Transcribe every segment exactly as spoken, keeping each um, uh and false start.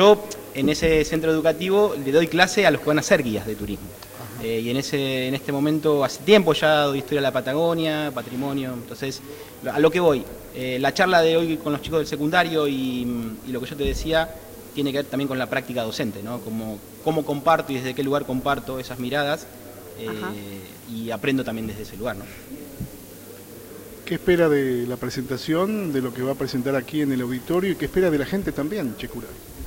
Yo en ese centro educativo le doy clase a los que van a ser guías de turismo. Eh, y en, ese, en este momento, hace tiempo ya doy historia de la Patagonia, patrimonio. Entonces, a lo que voy, eh, la charla de hoy con los chicos del secundario y, y lo que yo te decía tiene que ver también con la práctica docente, ¿no? Cómo, cómo comparto y desde qué lugar comparto esas miradas eh, y aprendo también desde ese lugar, ¿no? ¿Qué espera de la presentación, de lo que va a presentar aquí en el auditorio y qué espera de la gente también, Checura?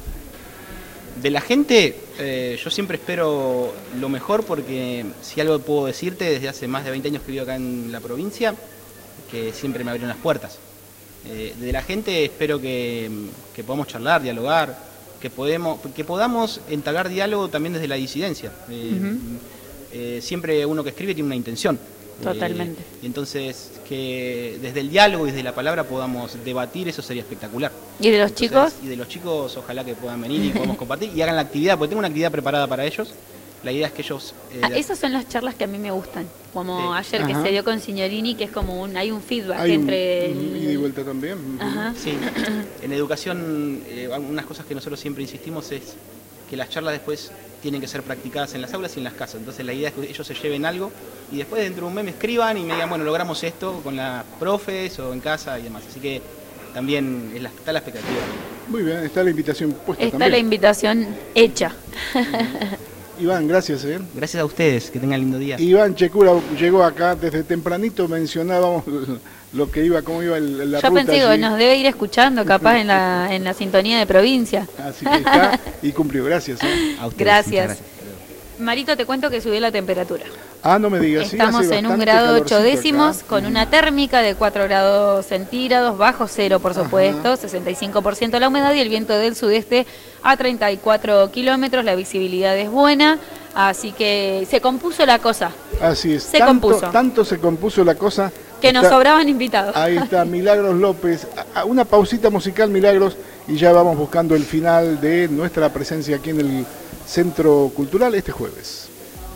De la gente, eh, yo siempre espero lo mejor porque si algo puedo decirte, desde hace más de veinte años que vivo acá en la provincia, que siempre me abrieron las puertas. Eh, de la gente espero que, que podamos charlar, dialogar, que, podemos, que podamos entablar diálogo también desde la disidencia. Eh, uh-huh. eh, siempre uno que escribe tiene una intención. Totalmente. Eh, y entonces, que desde el diálogo y desde la palabra podamos debatir, eso sería espectacular. ¿Y de los entonces, chicos? Y de los chicos, ojalá que puedan venir y podamos compartir y hagan la actividad, porque tengo una actividad preparada para ellos. La idea es que ellos... Eh, ah, esas son las charlas que a mí me gustan, como eh, ayer ajá. que se dio con Signorini, que es como un, hay un feedback hay entre... Un, el... ida y vuelta también. Ajá. Sí, en educación, eh, unas cosas que nosotros siempre insistimos es que las charlas después tienen que ser practicadas en las aulas y en las casas. Entonces la idea es que ellos se lleven algo y después dentro de un mes me escriban y me digan, bueno, logramos esto con las profes o en casa y demás. Así que también es la, está la expectativa. Muy bien, está la invitación puesta está también. Está la invitación hecha. Iván, gracias. ¿eh? Gracias a ustedes, que tengan lindo día. Iván Checura llegó acá desde tempranito, mencionábamos lo que iba, cómo iba el, la Yo ruta. Yo pensé que nos debe ir escuchando capaz en la, en la sintonía de provincia. Así que está y cumplió, gracias. ¿eh? A ustedes, gracias. gracias. Marito, te cuento que subió la temperatura. Ah, no me digas. Estamos sí, en un grado ocho décimos acá. con una térmica de cuatro grados centígrados, bajo cero por supuesto, ajá. sesenta y cinco por ciento la humedad y el viento del sudeste a treinta y cuatro kilómetros, la visibilidad es buena, así que se compuso la cosa. Así es, se tanto, compuso. tanto se compuso la cosa que está, nos sobraban invitados. Ahí está Milagros López, una pausita musical, Milagros, y ya vamos buscando el final de nuestra presencia aquí en el Centro Cultural este jueves.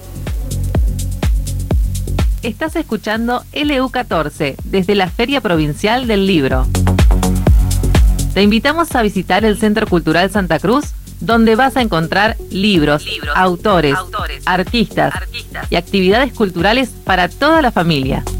Estás escuchando L U catorce desde la Feria Provincial del Libro. Te invitamos a visitar el Centro Cultural Santa Cruz, donde vas a encontrar libros, libros autores, autores artistas, artistas y actividades culturales para toda la familia.